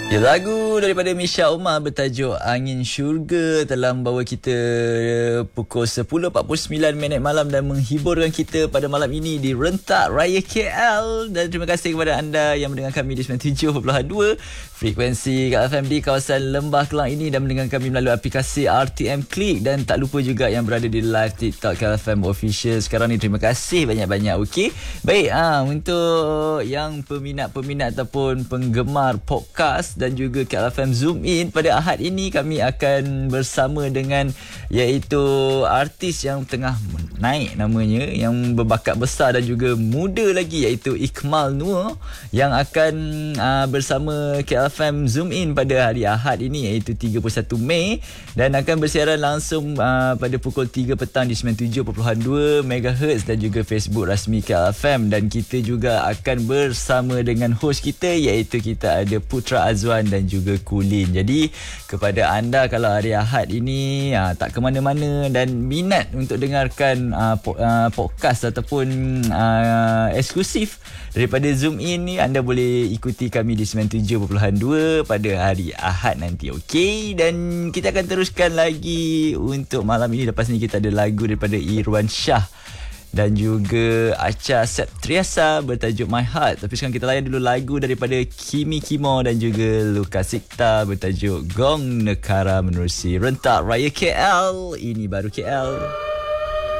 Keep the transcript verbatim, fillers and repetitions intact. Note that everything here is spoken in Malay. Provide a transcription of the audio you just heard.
Ya, lagu daripada Misha Umar bertajuk Angin Syurga telah membawa kita pukul sepuluh empat puluh sembilan minit malam dan menghiburkan kita pada malam ini di Rentak Raya K L. Dan terima kasih kepada anda yang mendengar kami di sembilan puluh tujuh perpuluhan dua frekuensi K L F M di kawasan Lembah Kelang ini dan mendengar kami melalui aplikasi R T M Click. Dan tak lupa juga yang berada di live TikTok K L F M Official sekarang ni. Terima kasih banyak-banyak. Okey, baik, ah untuk yang peminat-peminat ataupun penggemar podcast dan juga K L F M Zoom In, pada Ahad ini kami akan bersama dengan iaitu artis yang tengah naik namanya, yang berbakat besar dan juga muda lagi, iaitu Ikmal Noor, yang akan uh, bersama K L F M Zoom In pada hari Ahad ini, iaitu tiga puluh satu Mei, dan akan bersiaran langsung uh, pada pukul tiga petang di sembilan puluh tujuh perpuluhan dua megahertz dan juga Facebook rasmi K L F M. Dan kita juga akan bersama dengan host kita, iaitu kita ada Putra Azwan dan juga Kulin. Jadi kepada anda kalau hari Ahad ini aa, tak ke mana-mana dan minat untuk dengarkan aa, po, aa, podcast ataupun aa, eksklusif daripada Zoom In ni, anda boleh ikuti kami di sembilan puluh tujuh perpuluhan dua pada hari Ahad nanti. Okey, dan kita akan teruskan lagi untuk malam ini. Lepas ni kita ada lagu daripada Irwan Shah dan juga Acha Septriasa bertajuk My Heart. Tapi sekarang kita layan dulu lagu daripada Kimi Kimo dan juga Lukas Sikta bertajuk Gong Nekara menerusi Rentak Raya K L. Ini baru K L.